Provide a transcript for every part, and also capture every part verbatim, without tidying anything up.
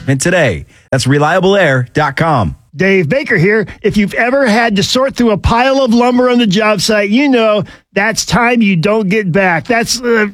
equipment today. That's reliable air dot com. Dave Baker here. If you've ever had to sort through a pile of lumber on the job site, you know that's time you don't get back. That's uh,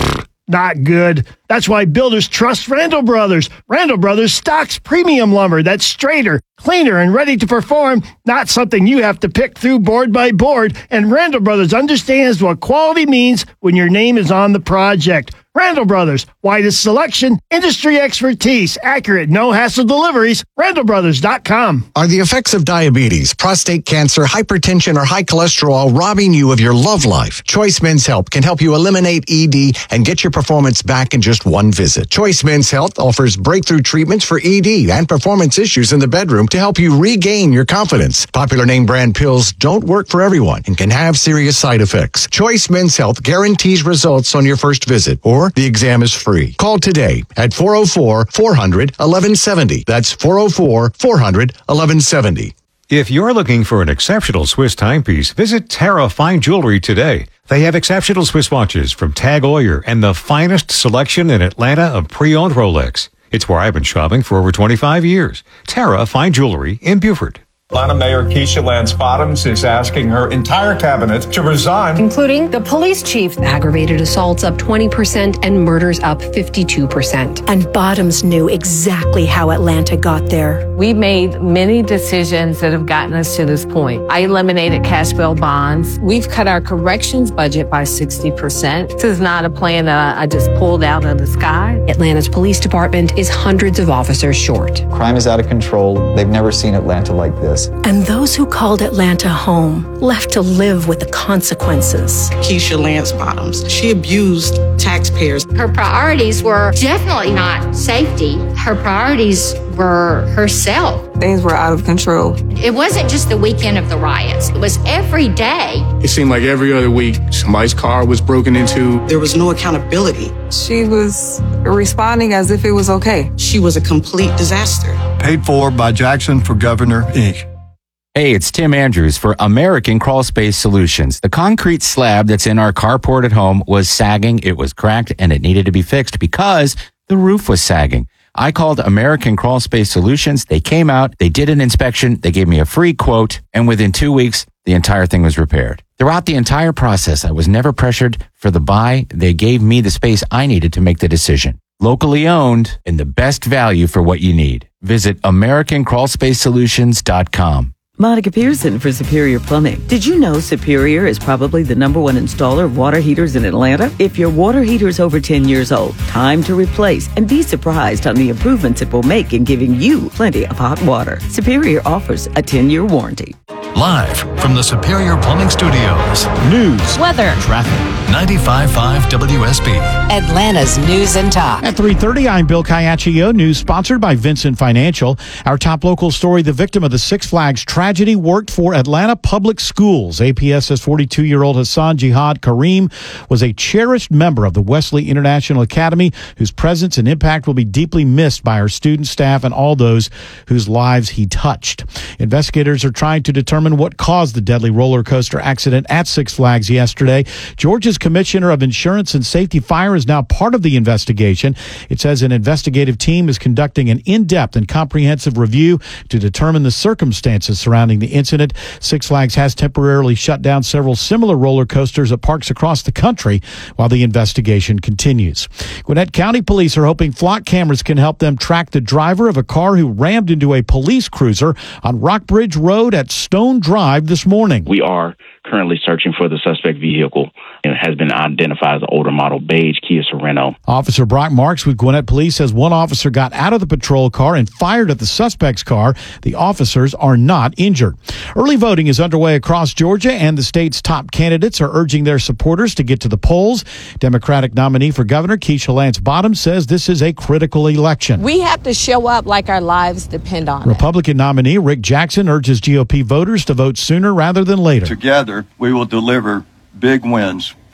not good. That's why builders trust Randall Brothers. Randall Brothers stocks premium lumber that's straighter, cleaner, and ready to perform, not something you have to pick through board by board. And Randall Brothers understands what quality means when your name is on the project. Randall Brothers, widest selection, industry expertise, accurate, no-hassle deliveries, randall brothers dot com. Are the effects of diabetes, prostate cancer, hypertension, or high cholesterol robbing you of your love life? Choice Men's Health can help you eliminate E D and get your performance back in just one visit. Choice Men's Health offers breakthrough treatments for E D and performance issues in the bedroom to help you regain your confidence. Popular name brand pills don't work for everyone and can have serious side effects. Choice Men's Health guarantees results on your first visit, or the exam is free. Call today at four oh four, four hundred, eleven seventy. That's four oh four, four hundred, eleven seventy. If you're looking for an exceptional Swiss timepiece, visit Terra Fine Jewelry today. They have exceptional Swiss watches from Tag Heuer and the finest selection in Atlanta of pre-owned Rolex. It's where I've been shopping for over twenty-five years. Terra Fine Jewelry in Beaufort. Atlanta Mayor Keisha Lance Bottoms is asking her entire cabinet to resign, including the police chief. Aggravated assaults up twenty percent and murders up fifty-two percent. And Bottoms knew exactly how Atlanta got there. We made many decisions that have gotten us to this point. I eliminated cash bail bonds. We've cut our corrections budget by sixty percent. This is not a plan that I just pulled out of the sky. Atlanta's police department is hundreds of officers short. Crime is out of control. They've never seen Atlanta like this. And those who called Atlanta home left to live with the consequences. Keisha Lance Bottoms, she abused taxpayers. Her priorities were definitely not safety. Her priorities were herself. Things were out of control. It wasn't just the weekend of the riots. It was every day. It seemed like every other week, somebody's car was broken into. There was no accountability. She was responding as if it was okay. She was a complete disaster. Paid for by Jackson for Governor, Incorporated. Hey, it's Tim Andrews for American Crawl Space Solutions. The concrete slab that's in our carport at home was sagging, it was cracked, and it needed to be fixed because the roof was sagging. I called American Crawl Space Solutions. They came out, they did an inspection, they gave me a free quote, and within two weeks, the entire thing was repaired. Throughout the entire process, I was never pressured for the buy. They gave me the space I needed to make the decision. Locally owned and the best value for what you need. Visit American Crawl Space Solutions dot com. Monica Pearson for Superior Plumbing. Did you know Superior is probably the number one installer of water heaters in Atlanta? If your water heater is over ten years old, time to replace and be surprised on the improvements it will make in giving you plenty of hot water. Superior offers a ten-year warranty. Live from the Superior Plumbing Studios. News, weather, traffic. ninety-five point five W S B. Atlanta's News and Talk. At three thirty, I'm Bill Caiaccio. News sponsored by Vincent Financial. Our top local story, the victim of the Six Flags tragedy worked for Atlanta Public Schools. A P S says forty-two-year-old Hassan Jihad Kareem was a cherished member of the Wesley International Academy, whose presence and impact will be deeply missed by our students, staff, and all those whose lives he touched. Investigators are trying to determine what caused the deadly roller coaster accident at Six Flags yesterday. Georgia's Commissioner of Insurance and Safety Fire is now part of the investigation. It says an investigative team is conducting an in-depth and comprehensive review to determine the circumstances surrounding the incident. Six Flags has temporarily shut down several similar roller coasters at parks across the country while the investigation continues. Gwinnett County Police are hoping flock cameras can help them track the driver of a car who rammed into a police cruiser on Rockbridge Road at Stone Drive this morning. We are currently searching for the suspect vehicle. It has been identified as an older model beige Kia Sorento. Officer Brock Marks with Gwinnett Police says one officer got out of the patrol car and fired at the suspect's car. The officers are not injured. Early voting is underway across Georgia, and the state's top candidates are urging their supporters to get to the polls. Democratic nominee for governor Keisha Lance Bottoms says this is a critical election. We have to show up like our lives depend on it. Republican nominee Rick Jackson urges G O P voters to vote sooner rather than later. Together, we will deliver big wins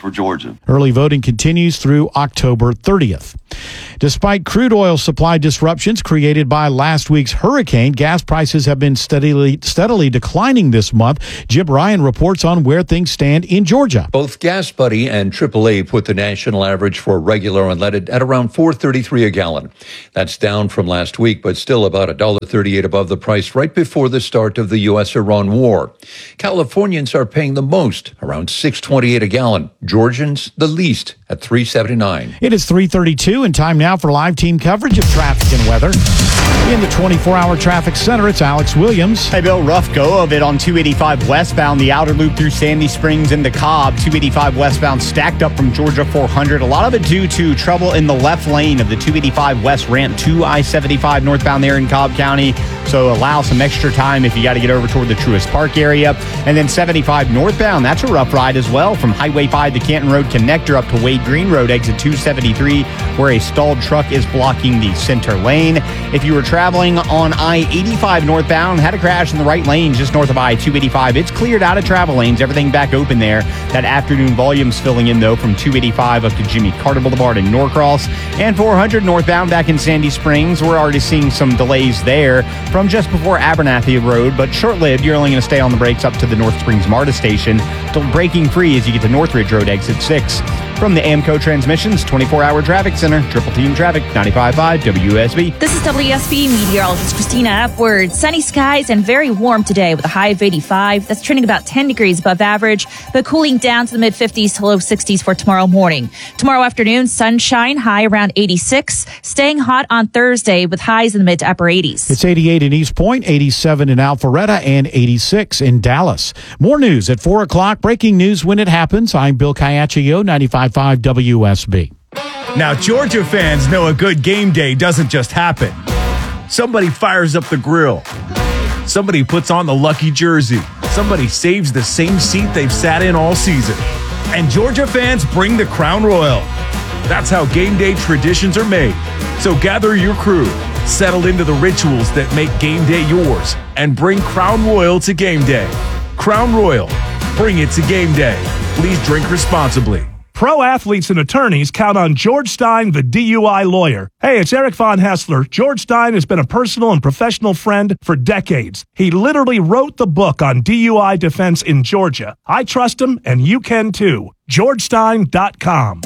for Georgia. Early voting continues through October thirtieth. Despite crude oil supply disruptions created by last week's hurricane, gas prices have been steadily steadily declining this month. Jim Ryan reports on where things stand in Georgia. Both GasBuddy and triple A put the national average for regular unleaded at around four thirty-three a gallon. That's down from last week, but still about one dollar thirty-eight above the price right before the start of the U S Iran war. Californians are paying the most, around six twenty-eight a gallon. Georgians, the least, at three seventy-nine. It is three thirty-two and time now for live team coverage of traffic and weather. In the twenty-four hour traffic center, it's Alex Williams. Hey, Bill, rough go of it on two eighty-five westbound, the outer loop through Sandy Springs into Cobb. two eighty-five westbound stacked up from Georgia four hundred. A lot of it due to trouble in the left lane of the two eighty-five west ramp to I seventy-five northbound there in Cobb County. So allow some extra time if you got to get over toward the Truist Park area. And then seventy-five northbound, that's a rough ride as well from Highway five, the Canton Road connector up to Wade Green Road, exit two seventy-three, where a stalled truck is blocking the center lane. If you were traveling on I eighty-five northbound, had a crash in the right lane just north of I two eighty-five. It's cleared out of travel lanes, everything back open there. That afternoon volume's filling in, though, from two eighty-five up to Jimmy Carter Boulevard in Norcross. And four hundred northbound back in Sandy Springs. We're already seeing some delays there from just before Abernathy Road, but short-lived. You're only going to stay on the brakes up to the North Springs MARTA station till braking free as you get to Northridge Road, exit six. From the AMCO Transmissions twenty-four hour Traffic Center, Triple Team Traffic, ninety-five point five W S B. This is W S B meteorologist Christina Upward. Sunny skies and very warm today with a high of eighty-five. That's trending about ten degrees above average, but cooling down to the mid-fifties to low sixties for tomorrow morning. Tomorrow afternoon, sunshine, high around eighty-six. Staying hot on Thursday with highs in the mid to upper eighties. It's eighty-eight in East Point, eighty-seven in Alpharetta, and eighty-six in Dallas. More news at four o'clock. Breaking news when it happens. I'm Bill Caiaccio, ninety-five point five W S B. Now, Georgia fans know a good game day doesn't just happen. Somebody fires up the grill. Somebody puts on the lucky jersey. Somebody saves the same seat they've sat in all season. And Georgia fans bring the Crown Royal. That's how game day traditions are made. So gather your crew, settle into the rituals that make game day yours, and bring Crown Royal to game day. Crown Royal, bring it to game day. Please drink responsibly. Pro athletes and attorneys count on George Stein, the D U I lawyer. Hey, it's Eric Von Hessler. George Stein has been a personal and professional friend for decades. He literally wrote the book on D U I defense in Georgia. I trust him, and you can too. george stein dot com.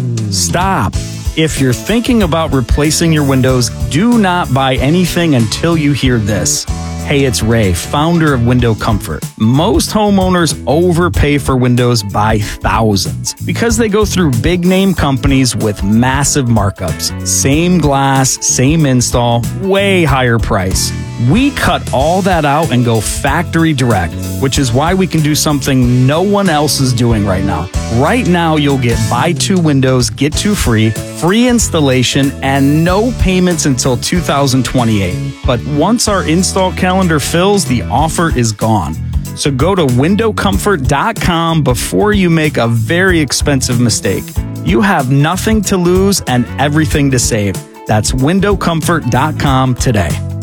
Stop. If you're thinking about replacing your windows, do not buy anything until you hear this. Hey, it's Ray, founder of Window Comfort. Most homeowners overpay for windows by thousands because they go through big name companies with massive markups. Same glass, same install, way higher price. We cut all that out and go factory direct, which is why we can do something no one else is doing right now. Right now, you'll get buy two windows, get two free, free installation, and no payments until two thousand twenty-eight. But once our install calendar fills, the offer is gone. So go to window comfort dot com before you make a very expensive mistake. You have nothing to lose and everything to save. That's window comfort dot com today.